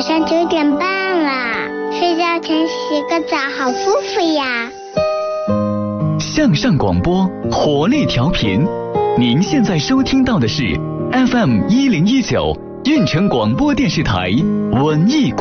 上9点半了，睡觉前洗个澡，好舒服呀。 向上广播，活力调频。您现在收听到的是 FM1019运城广播电视台文艺广播。